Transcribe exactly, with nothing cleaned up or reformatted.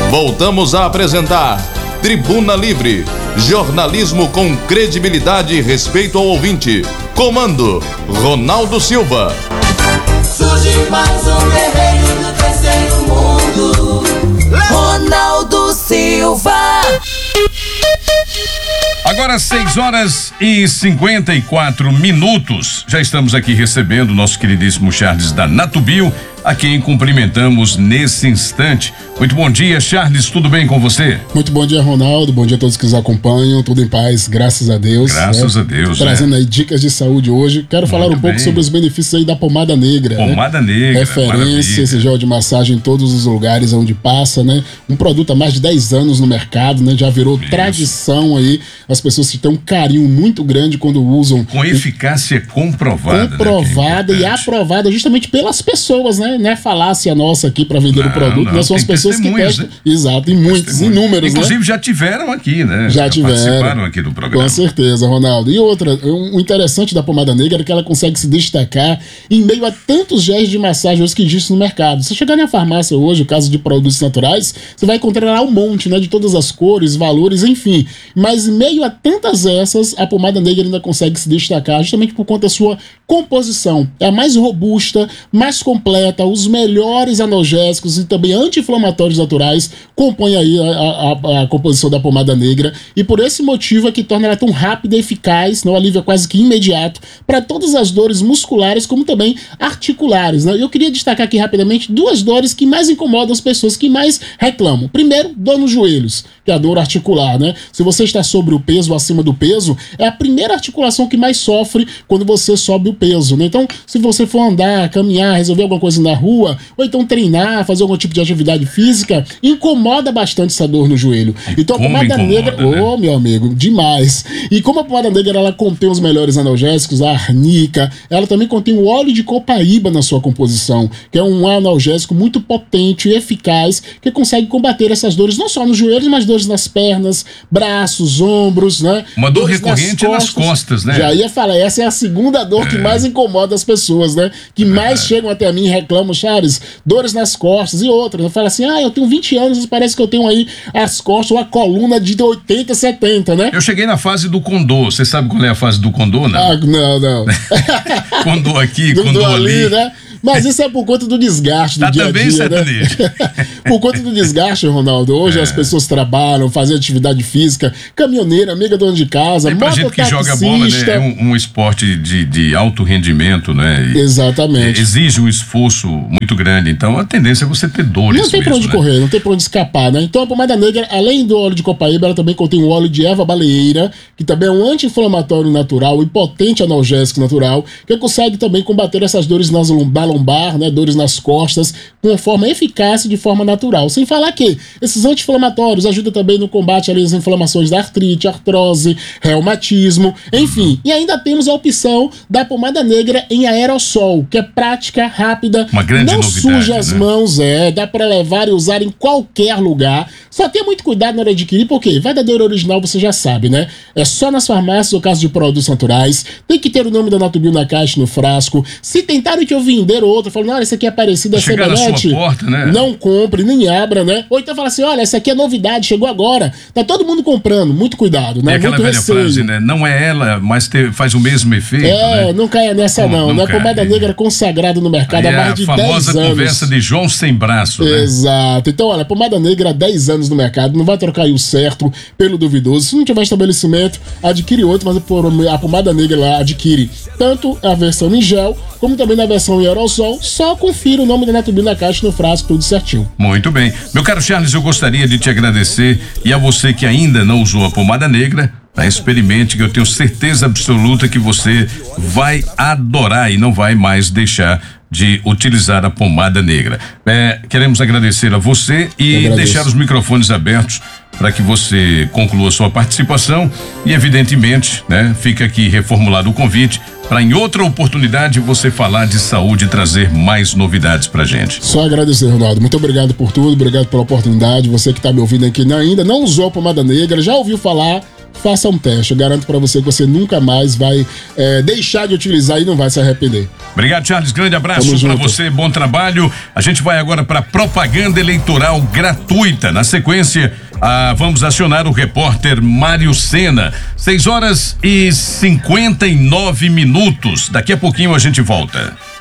Voltamos a apresentar Tribuna Livre, jornalismo com credibilidade e respeito ao ouvinte. Comando, Ronaldo Silva. Surge mais um guerreiro do terceiro mundo, Ronaldo Silva. Agora seis horas e cinquenta e quatro minutos. Já estamos aqui recebendo o nosso queridíssimo Charles da Natubio, a quem cumprimentamos nesse instante. Muito bom dia, Charles, tudo bem com você? Muito bom dia, Ronaldo, bom dia a todos que nos acompanham, tudo em paz, graças a Deus. Graças né? a Deus, Trazendo né? aí dicas de saúde hoje. Quero Muito falar um pouco bem. sobre os benefícios aí da pomada negra. Pomada né? negra, Referência, maravilha. esse gel de massagem em todos os lugares onde passa, né? Um produto há mais de dez anos no mercado, né? Já virou Isso. tradição aí. As pessoas têm um carinho muito grande quando usam. Com eficácia comprovada. Comprovada né? e aprovada justamente pelas pessoas, né? Não é falácia nossa aqui para vender Não, o produto, não, nós somos tem pessoas que testemunhas, testam. né? Exato, e muitos, inúmeros, né? Inclusive já tiveram aqui, né? Já tiveram. Participaram aqui do programa. Com certeza, Ronaldo. E outra, o interessante da pomada negra é que ela consegue se destacar em meio a tantos géis de massagem que existem no mercado. Se chegar na farmácia hoje, o caso de produtos naturais, você vai encontrar lá um monte, né? De todas as cores, valores, enfim. Mas em meio a tantas essas, a pomada negra ainda consegue se destacar justamente por conta da sua composição. É a mais robusta, mais completa, os melhores analgésicos e também anti-inflamatórios naturais compõem aí a, a, a composição da pomada negra, e por esse motivo é que torna ela tão rápida e eficaz, não alívio quase que imediato para todas as dores musculares como também articulares, né? Eu queria destacar aqui rapidamente duas dores que mais incomodam as pessoas, que mais reclamam. Primeiro, dor nos joelhos, que é a dor articular, né? Se você está sobre o peso ou acima do peso, é a primeira articulação que mais sofre quando você sobe o peso, né? Então, se você for andar, caminhar, resolver alguma coisa na rua, ou então treinar, fazer algum tipo de atividade física, incomoda bastante essa dor no joelho. E então a como pomada incomoda, negra, né? ô meu amigo, demais. E como a pomada negra ela contém os melhores analgésicos, a arnica, ela também contém o óleo de copaíba na sua composição, que é um analgésico muito potente e eficaz, que consegue combater essas dores não só nos joelhos, mas dores nas pernas, braços, ombros, né? Uma dor Dores recorrente é nas costas, né? Já ia falar, essa é a segunda dor que mais incomoda as pessoas, né? Que mais chegam até mim e reclamam, Charles, dores nas costas e outras. Eu falo assim, ah, eu tenho vinte anos, parece que eu tenho aí as costas ou a coluna de oitenta, setenta, né? Eu cheguei na fase do condô. Você sabe qual é a fase do condô, não? Ah, não, não. Condô aqui, do, condô do ali. ali, né? Mas isso é por conta do desgaste do Tá dia a também, dia, né? sertanejo. Por conta do desgaste, Ronaldo. Hoje É. as pessoas trabalham, fazem atividade física, caminhoneira, amiga dona de casa, E pra gente que joga bola, né? É um, um esporte de, de alto rendimento, né? E Exatamente. exige um esforço muito grande. Então a tendência é você ter dores. Não tem pra mesmo, onde né? correr, não tem pra onde escapar, né? Então a pomada negra, além do óleo de copaíba, ela também contém o óleo de erva baleeira, que também é um anti-inflamatório natural e potente analgésico natural, que consegue também combater essas dores nas lombar, lombar, né? Dores nas costas, com forma eficaz e de forma natural. Sem falar que esses anti-inflamatórios ajudam também no combate ali às inflamações da artrite, artrose, reumatismo, enfim. E ainda temos a opção da pomada negra em aerossol, que é prática, rápida, Uma grande não novidade, suja as né? mãos, é, dá pra levar e usar em qualquer lugar. Só tenha muito cuidado na hora de adquirir, porque verdadeiro original você já sabe, né? É só nas farmácias ou caso de produtos naturais. Tem que ter o nome da Natubio na caixa, no frasco. Se tentarem te vender outro, falando, olha, esse aqui é parecido, é Chegar na semelhante, sua porta, né? não compre, nem abra, né? Ou então fala assim, olha, essa aqui é novidade, chegou agora. Tá todo mundo comprando, muito cuidado, né? E aquela Muito velha receio. frase, né? Não é ela, mas te- faz o mesmo efeito, É, né? não caia nessa Como não, não né? cai? Pomada negra consagrada no mercado Aí há é mais a de famosa dez anos. conversa de João sem braço, né? Exato. Então, olha, pomada negra há dez anos no mercado, não vai trocar aí o certo pelo duvidoso. Se não tiver estabelecimento, adquire outro, mas a pomada negra lá adquire tanto a versão em gel, como também na versão em aerossol. Só confira o nome da Natubio na caixa, no frasco, tudo certinho. Muito bem. Meu caro Charles, eu gostaria de te agradecer, e a você que ainda não usou a pomada negra, tá? Experimente, que eu tenho certeza absoluta que você vai adorar e não vai mais deixar de utilizar a pomada negra. É, queremos agradecer a você e Eu agradeço. deixar os microfones abertos para que você conclua sua participação e, evidentemente, né, fica aqui reformulado o convite para em outra oportunidade você falar de saúde e trazer mais novidades pra gente. Só agradecer, Ronaldo. Muito obrigado por tudo, obrigado pela oportunidade. Você que tá me ouvindo aqui ainda não usou a pomada negra, já ouviu falar, faça um teste. Eu garanto para você que você nunca mais vai é, deixar de utilizar e não vai se arrepender. Obrigado, Charles. Grande abraço para você. Bom trabalho. A gente vai agora para propaganda eleitoral gratuita. Na sequência, ah, vamos acionar o repórter Mário Sena. seis horas e cinquenta e nove minutos. Daqui a pouquinho a gente volta.